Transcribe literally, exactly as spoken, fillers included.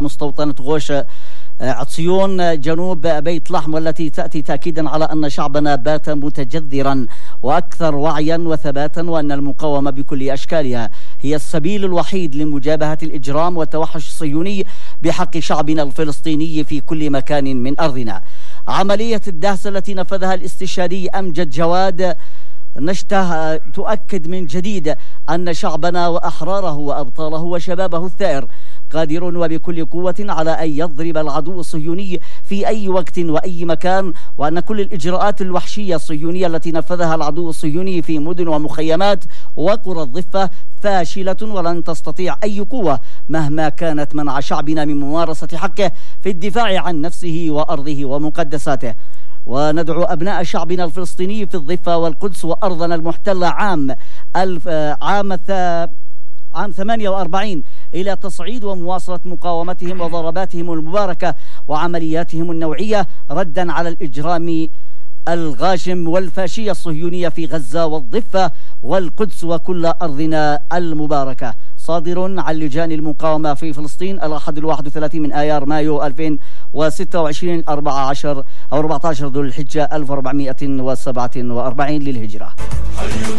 مستوطنة غوش عطسيون جنوب بيت لحم، والتي تأتي تأكيدا على أن شعبنا بات متجذرا وأكثر وعيا وثباتا، وأن المقاومة بكل أشكالها هي السبيل الوحيد لمجابهة الإجرام والتوحش الصهيوني بحق شعبنا الفلسطيني في كل مكان من أرضنا. عملية الدهس التي نفذها الاستشهادي أمجد جواد نشته تؤكد من جديد أن شعبنا وأحراره وأبطاله وشبابه الثائر قادر وبكل قوة على أن يضرب العدو الصهيوني في أي وقت وأي مكان، وأن كل الإجراءات الوحشية الصهيونية التي نفذها العدو الصهيوني في مدن ومخيمات وقرى الضفة فاشلة، ولن تستطيع أي قوة مهما كانت منع شعبنا من ممارسة حقه في الدفاع عن نفسه وأرضه ومقدساته. وندعو أبناء شعبنا الفلسطيني في الضفة والقدس وأرضنا المحتلة عام الف عام عام ثمانية وأربعين إلى تصعيد ومواصلة مقاومتهم وضرباتهم المباركة وعملياتهم النوعية ردا على الإجرام الغاشم والفاشية الصهيونية في غزة والضفة والقدس وكل أرضنا المباركة. صادر عن لجان المقاومة في فلسطين الأحد الواحد وثلاثين من آيار مايو ألفين وستة وعشرين أربعة عشر أو أربعة عشر ذو الحجة ألف وأربعمائة وسبعة وأربعين للهجرة.